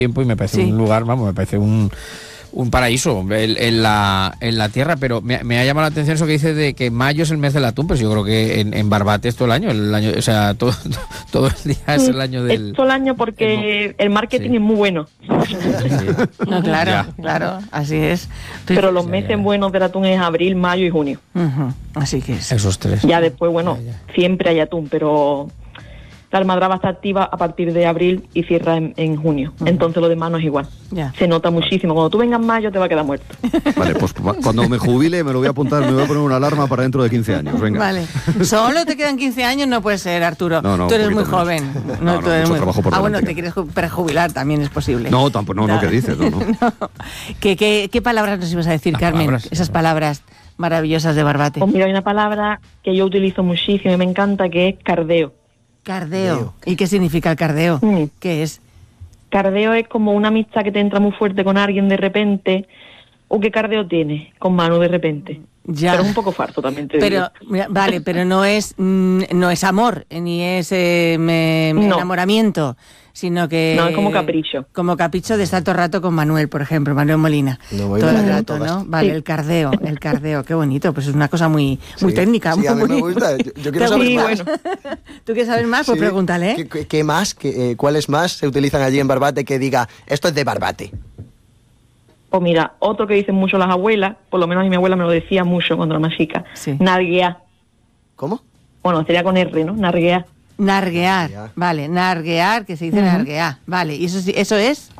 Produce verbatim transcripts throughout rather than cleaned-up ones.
tiempo y me parece sí. un lugar, vamos, me parece un, un paraíso en, en, la, en la tierra, pero me, me ha llamado la atención eso que dice de que mayo es el mes del atún, pues yo creo que en, en Barbate es todo el año, el año, o sea, todo, todo el día es el año del... Es todo el año porque el, el marketing sí. es muy bueno. Sí, sí. No, claro, ya. claro, así es. Pero los meses ya, ya. buenos del atún es abril, mayo y junio. Uh-huh. Así que es. Esos tres. Ya después, bueno, ya, ya. siempre hay atún, pero... La almadraba está activa a partir de abril y cierra en, en junio. Uh-huh. Entonces lo demás no es igual. Yeah. Se nota muchísimo. Cuando tú vengas en mayo te va a quedar muerto. Vale, pues cuando me jubile me lo voy a apuntar, me voy a poner una alarma para dentro de quince años. Venga. Vale. Solo te quedan quince años, no puede ser, Arturo. No, no, tú eres muy menos. joven. No, no, tú eres mucho muy... trabajo por Ah, bueno, delante. te quieres prejubilar, también es posible. No, tampoco, no, no, ¿qué dices? No, no. no. ¿Qué, qué, ¿Qué palabras nos ibas a decir, Las Carmen? Palabras, Esas palabras maravillosas de Barbate. Pues mira, hay una palabra que yo utilizo muchísimo y me encanta, que es cardeo. Cardeo. ¿Y qué significa el cardeo? Mm. ¿Qué es? Cardeo es como una amistad que te entra muy fuerte con alguien de repente. ¿O qué cardeo tienes con Manu de repente? Ya. Pero es un poco farto también te pero, digo. Vale, pero no es no es amor, ni es eh, me, me no. enamoramiento, sino que... No, es como capricho. Como capricho de estar todo el rato con Manuel, por ejemplo, Manuel Molina. No voy todo el rato, ¿no? Vale, sí. el cardeo, el cardeo, qué bonito, pues es una cosa muy muy sí, técnica. Sí, muy, a mí me gusta, yo, yo quiero saber sí, más. Bueno. ¿Tú quieres saber más? Pues sí. pregúntale, ¿eh? ¿Qué, qué más? ¿Qué, eh, ¿Cuáles más se utilizan allí en Barbate que diga, esto es de Barbate? Pues mira, otro que dicen mucho las abuelas, por lo menos a mi abuela me lo decía mucho cuando era más chica, sí. narguear. ¿Cómo? Bueno, sería con R, ¿no? Narguear. Narguear, narguear. Vale, narguear, que se dice uh-huh. narguear, vale, ¿y eso, eso es?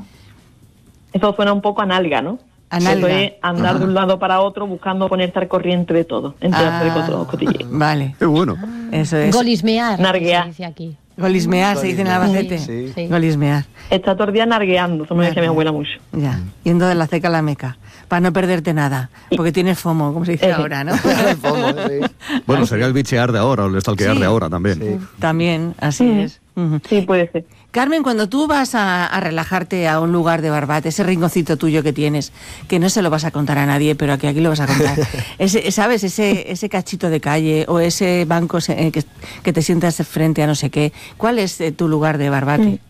Eso suena un poco a nalga, ¿no? A nalga. Eso es andar uh-huh. de un lado para otro buscando ponerte al corriente de todo, enterarte ah, de todo, cotilleo. Vale. Qué bueno. Eso es. Golismear, narguear. se dice aquí. Golismear, se dice en Albacete. Sí, sí. Golismear. Está todo el día nargueando, eso me decía mi abuela mucho. Ya, yendo de la ceca a la meca, para no perderte nada, porque tienes FOMO, como se dice eh. ahora, ¿no? FOMO, sí. Bueno, sería el bichear de ahora, o el stalkear sí. de ahora también. Sí. También, así uh-huh. es. Uh-huh. Sí, puede ser. Carmen, cuando tú vas a, a relajarte a un lugar de Barbate, ese rinconcito tuyo que tienes, que no se lo vas a contar a nadie, pero que aquí lo vas a contar, ese, ¿sabes? Ese, ese cachito de calle o ese banco eh, que, que te sientas frente a no sé qué, ¿cuál es eh, tu lugar de Barbate? Mm.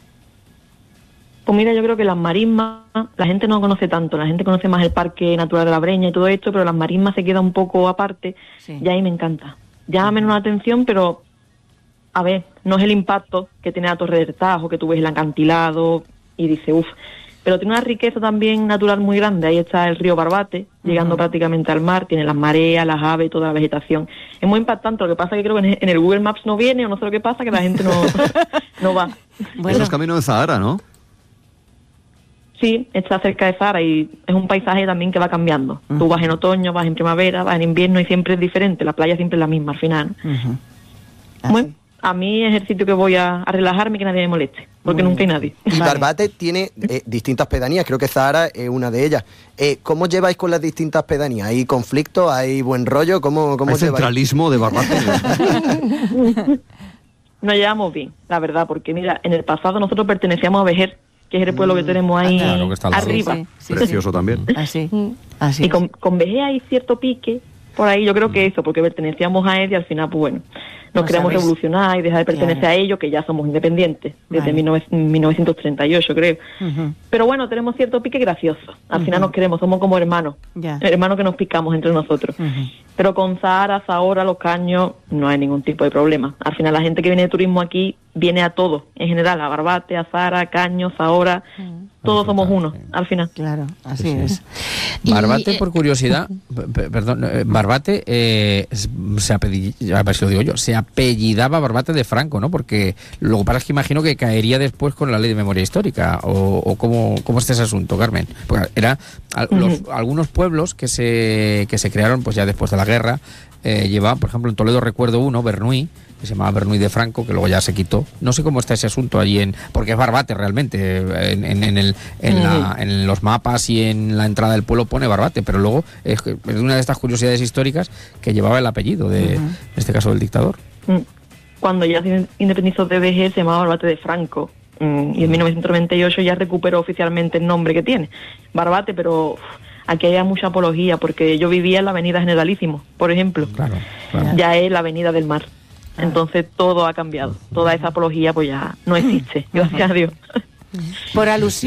Pues mira, yo creo que las marismas, la gente no conoce tanto, la gente conoce más el Parque Natural de la Breña y todo esto, pero las marismas se queda un poco aparte, sí. y ahí me encanta. Llama menos la atención, pero... A ver, no es el impacto que tiene la Torre del Tajo, que tú ves el acantilado y dices, uff, pero tiene una riqueza también natural muy grande. Ahí está el río Barbate, llegando uh-huh. prácticamente al mar, tiene las mareas, las aves, toda la vegetación. Es muy impactante, lo que pasa es que creo que en el Google Maps no viene, o no sé lo que pasa, que la gente no, no va. Bueno. Eso es camino de Zahara, ¿no? Sí, está cerca de Zahara y es un paisaje también que va cambiando. Uh-huh. Tú vas en otoño, vas en primavera, vas en invierno y siempre es diferente, la playa siempre es la misma al final. Uh-huh. Bueno, a mí es el sitio que voy a, a relajarme y que nadie me moleste, porque Muy nunca hay nadie. Y Barbate tiene eh, distintas pedanías, creo que Zahara es una de ellas. Eh, ¿Cómo lleváis con las distintas pedanías? ¿Hay conflicto? ¿Hay buen rollo? ¿Cómo, cómo ¿Hay centralismo de Barbate? Nos llevamos bien, la verdad, porque mira, en el pasado nosotros pertenecíamos a Vejer, que es el pueblo que tenemos ahí ah, claro, que está arriba. Sí, sí, Precioso sí. también. Así, así. Y con, con Vejer hay cierto pique, por ahí yo creo que eso, porque pertenecíamos a él y al final, pues bueno, nos no queremos sabéis. revolucionar y dejar de pertenecer claro. a ellos, que ya somos independientes, desde vale. mil novecientos treinta y ocho creo. Uh-huh. Pero bueno, tenemos cierto pique gracioso, al uh-huh. final nos queremos, somos como hermanos, yeah. hermanos que nos picamos entre nosotros. Uh-huh. Pero con Zahara, Zahora, Los Caños, no hay ningún tipo de problema. Al final la gente que viene de turismo aquí viene a todo, en general, a Barbate, a Zahara, Caños, Zahora, uh-huh. todos somos uno, al final. Claro, así sí, es. Sí. Barbate, por curiosidad, p- perdón, Barbate, eh, se apellidaba, a ver si lo digo yo, se apellidaba Barbate de Franco, ¿no? Porque lo que pasa es que imagino que caería después con la ley de memoria histórica, o, o cómo, cómo está ese asunto, Carmen. Porque era a, los, uh-huh. algunos pueblos que se, que se crearon pues ya después de la guerra, eh, llevaban, por ejemplo, en Toledo recuerdo uno, Bernuy, que se llamaba Bernuy de Franco, que luego ya se quitó. No sé cómo está ese asunto allí, en porque es Barbate realmente, en, en, en, el, en, la, en los mapas y en la entrada del pueblo pone Barbate, pero luego es, es una de estas curiosidades históricas que llevaba el apellido, de, uh-huh. en este caso del dictador. Cuando ya se independizó de Vejer se llamaba Barbate de Franco, y en mil novecientos noventa y ocho ya recuperó oficialmente el nombre que tiene, Barbate, pero... Uf, aquí hay mucha apología, porque yo vivía en la avenida Generalísimo, por ejemplo. Claro, claro. Ya es la avenida del mar. Entonces todo ha cambiado. Toda esa apología pues ya no existe, gracias a Dios. Por alusión.